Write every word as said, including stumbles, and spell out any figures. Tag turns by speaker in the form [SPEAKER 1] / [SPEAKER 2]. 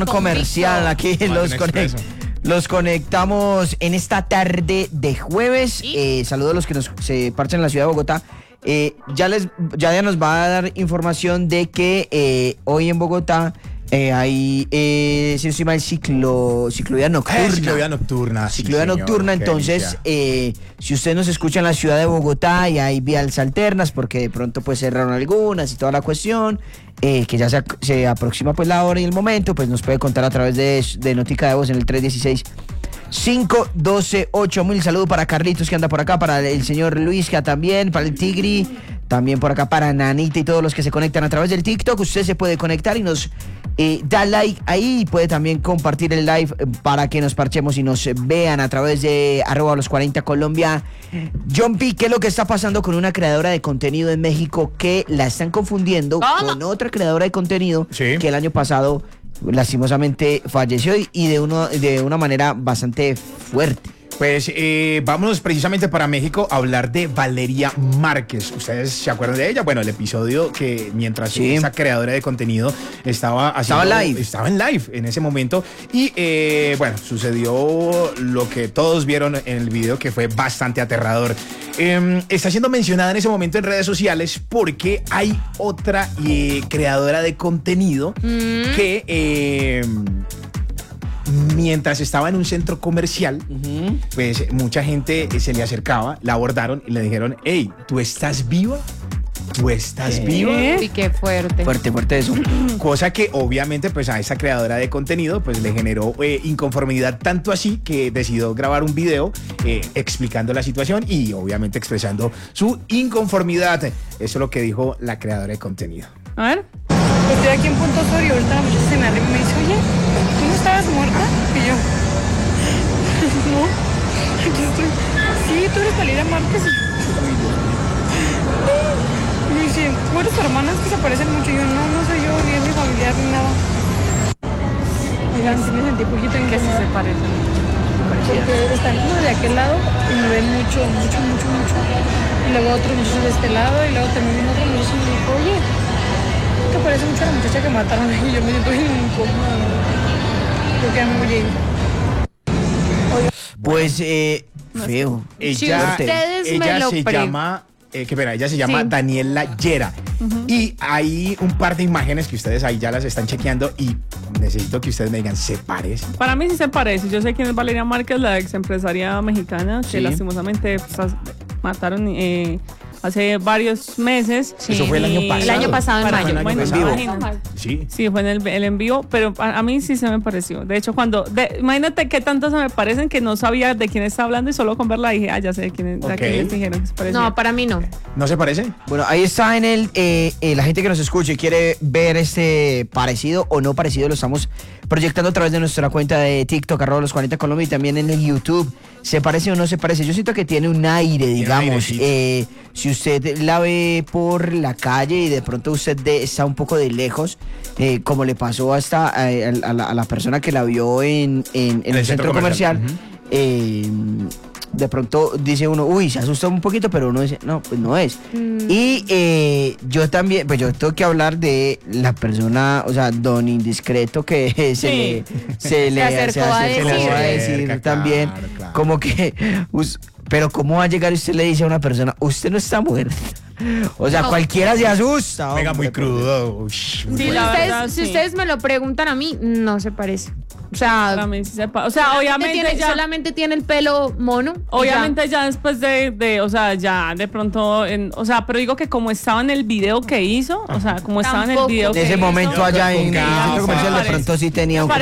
[SPEAKER 1] comercial aquí los, conect, los conectamos en esta tarde de jueves. Eh, saludos a los que nos se parchan en la ciudad de Bogotá. Eh, ya les ya, ya nos va a dar información de que eh, hoy en Bogotá eh, hay eh, si no estoy mal, ciclo ciclovía nocturna.
[SPEAKER 2] Eh, ciclovía nocturna.
[SPEAKER 1] Ciclovía
[SPEAKER 2] sí,
[SPEAKER 1] nocturna.
[SPEAKER 2] señor,
[SPEAKER 1] Entonces, eh, si usted nos escucha en la ciudad de Bogotá y hay vías alternas, porque de pronto pues cerraron algunas y toda la cuestión, eh, que ya se, se aproxima pues la hora y el momento, pues nos puede contar a través de, de Notica de Voz en el tres dieciséis, cinco doce, ocho mil. Saludo para Carlitos que anda por acá, para el señor Luis que también, para el Tigri, también por acá para Nanita y todos los que se conectan a través del TikTok. Usted se puede conectar y nos eh, da like ahí, y puede también compartir el live para que nos parchemos y nos vean a través de arroba los cuarenta Colombia. John P, ¿qué es lo que está pasando con una creadora de contenido en México que la están confundiendo ¿Cómo? con otra creadora de contenido sí. que el año pasado lastimosamente falleció y, y de, uno, de una manera bastante fuerte?
[SPEAKER 2] Pues eh, vámonos precisamente para México a hablar de Valeria Márquez. ¿Ustedes se acuerdan de ella? Bueno, el episodio que mientras sí. esa creadora de contenido estaba haciendo...
[SPEAKER 1] Estaba live.
[SPEAKER 2] Estaba en live en ese momento. Y eh, bueno, sucedió lo que todos vieron en el video, que fue bastante aterrador. Eh, está siendo mencionada en ese momento en redes sociales porque hay otra eh, creadora de contenido mm. que... Eh, mientras estaba en un centro comercial, uh-huh. pues mucha gente se le acercaba, la abordaron y le dijeron: hey, ¿tú estás viva? ¿Tú estás
[SPEAKER 3] ¿Qué?
[SPEAKER 2] viva?
[SPEAKER 3] Y qué fuerte.
[SPEAKER 1] Fuerte, fuerte eso.
[SPEAKER 2] Cosa que obviamente pues a esa creadora de contenido pues le generó eh, inconformidad, tanto así que decidió grabar un video eh, explicando la situación y obviamente expresando su inconformidad. Eso es lo que dijo la creadora de contenido.
[SPEAKER 4] A ver. Pues estoy aquí en Punto Sur y ahorita la muchacha se me arriba y me dice: oye, ¿tú no estabas muerta? Y yo, no, aquí estoy. Sí, tú eres Valeria Márquez. Y me dice: ¿tú eres tu hermana? Es que se parecen mucho. Y yo, no, no soy yo, ni es mi familiar, ni nada. Oigan, sí me sentí poquito en
[SPEAKER 3] que sí se parecen.
[SPEAKER 4] Porque están como de aquel lado y me ven mucho, mucho, mucho, mucho. Y luego otro muchacho de este lado y luego también viene otro muchacho y me dijo: oye, que parece mucho a la muchacha que mataron y yo me siento bien incómoda. Yo quedé muy bien.
[SPEAKER 1] Pues, eh, feo.
[SPEAKER 3] Si ella ustedes me
[SPEAKER 2] ella
[SPEAKER 3] lo
[SPEAKER 2] se
[SPEAKER 3] pre-
[SPEAKER 2] llama, eh, que espera, ella se llama
[SPEAKER 3] sí.
[SPEAKER 2] Daniela Llera. Uh-huh. Y hay un par de imágenes que ustedes ahí ya las están chequeando y necesito que ustedes me digan: ¿se parece?
[SPEAKER 4] Para mí sí se parece. Yo sé quién es Valeria Márquez, la ex empresaria mexicana,
[SPEAKER 1] sí.
[SPEAKER 4] que lastimosamente pues, mataron eh, hace varios meses.
[SPEAKER 2] Sí. Eso fue el año pasado.
[SPEAKER 3] El año pasado, en mayo.
[SPEAKER 2] Bueno,
[SPEAKER 1] en vivo.
[SPEAKER 2] Sí.
[SPEAKER 4] Sí, fue en el, el en vivo, pero a, a mí sí se me pareció. De hecho, cuando, de, imagínate qué tanto se me parecen que no sabía de quién está hablando y solo con verla dije: ah, ya sé de quién es,
[SPEAKER 2] okay.
[SPEAKER 4] a quién les dijeron que se parecía.
[SPEAKER 3] No, para mí no.
[SPEAKER 2] ¿No se parece?
[SPEAKER 1] Bueno, ahí está en el, eh, eh, la gente que nos escucha y quiere ver este parecido o no parecido, lo estamos proyectando a través de nuestra cuenta de TikTok, arroba los cuarenta Colombia, y también en el YouTube. ¿Se parece o no se parece? Yo siento que tiene un aire, digamos. Eh, si usted la ve por la calle y de pronto usted de, está un poco de lejos, eh, como le pasó hasta a, a, a, la, a la persona que la vio en, en, en el, el centro, centro comercial, comercial. Uh-huh. eh, de pronto dice uno: uy, se asustó un poquito, pero uno dice: no, pues no es. Mm. Y eh, yo también, pues yo tengo que hablar de la persona, o sea, don indiscreto que se
[SPEAKER 3] sí.
[SPEAKER 1] le se, se le
[SPEAKER 3] acercó,
[SPEAKER 1] se acercó
[SPEAKER 3] a decir,
[SPEAKER 1] a decir claro, también, claro, claro. Como que, us, pero cómo va a llegar y usted le dice a una persona: usted no está muerta. O sea, no. cualquiera se asusta.
[SPEAKER 2] Venga, muy crudo. Uy, muy
[SPEAKER 3] sí,
[SPEAKER 2] bueno.
[SPEAKER 3] ustedes,
[SPEAKER 4] verdad,
[SPEAKER 3] si
[SPEAKER 4] sí.
[SPEAKER 3] ustedes me lo preguntan a mí, no se parece. O sea,
[SPEAKER 4] sí se pa- o sea obviamente
[SPEAKER 3] tiene,
[SPEAKER 4] ya,
[SPEAKER 3] solamente tiene el pelo mono.
[SPEAKER 4] Obviamente ya. ya después de, de, o sea, ya de pronto, en, o sea, pero digo que como estaba en el video que hizo, o sea, como estaba en el video
[SPEAKER 1] en
[SPEAKER 4] que
[SPEAKER 1] ese
[SPEAKER 4] hizo,
[SPEAKER 1] momento allá en el centro comercial, de pronto sí tenía un